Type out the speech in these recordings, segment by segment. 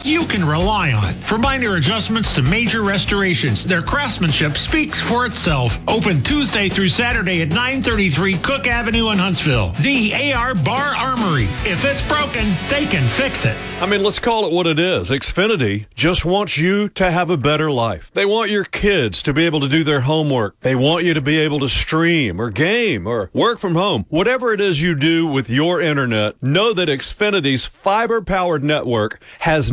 you can rely on. From minor adjustments to major restorations, their craftsmanship speaks for itself. Open Tuesday through Saturday at 933 Cook Avenue in Huntsville. The AR Bar Armory. If it's broken, they can fix it. I mean, let's call it what it is. Xfinity just wants you to have a better life. They want your kids to be able to do their homework. They want you to be able to stream or game or work from home. Whatever it is you do with your internet, know that Xfinity's fiber-powered network has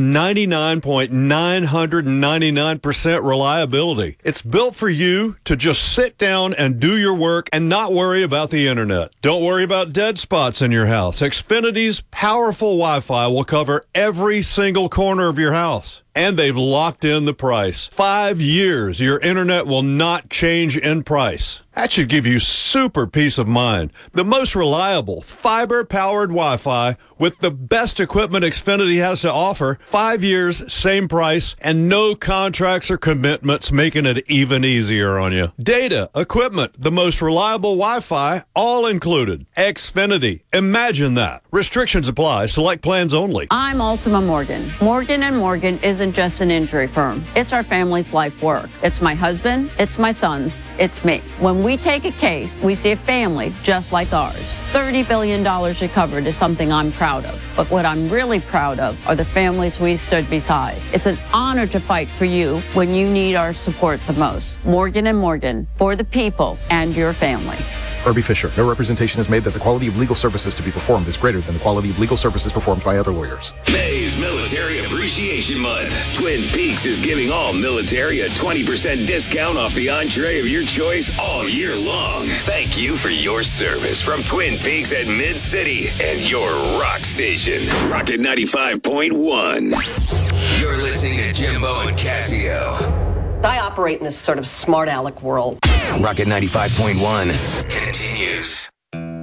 99.999% reliability. It's built for you to just sit down and do your work and not worry about the internet. Don't worry about dead spots in your house. Xfinity's powerful Wi-Fi will cover every single corner of your house. And they've locked in the price. 5 years, your internet will not change in price. That should give you super peace of mind. The most reliable fiber-powered Wi-Fi with the best equipment Xfinity has to offer. 5 years, same price, and no contracts or commitments, making it even easier on you. Data, equipment, the most reliable Wi-Fi, all included. Xfinity. Imagine that. Restrictions apply. Select plans only. I'm Ultima Morgan. Morgan & Morgan isn't just an injury firm. It's our family's life work. It's my husband. It's my sons. It's me. When we take a case, we see a family just like ours. $30 billion recovered is something I'm proud of. But what I'm really proud of are the families we stood beside. It's an honor to fight for you when you need our support the most. Morgan & Morgan, for the people and your family. Irby Fisher. No representation is made that the quality of legal services to be performed is greater than the quality of legal services performed by other lawyers. May's Military Appreciation Month. Twin Peaks is giving all military a 20% discount off the entree of your choice all year long. Thank you for your service from Twin Peaks at Mid-City and your rock station, Rocket 95.1. You're listening to Jimbo and Casio. I operate in this sort of smart aleck world. Rocket 95.1 continues.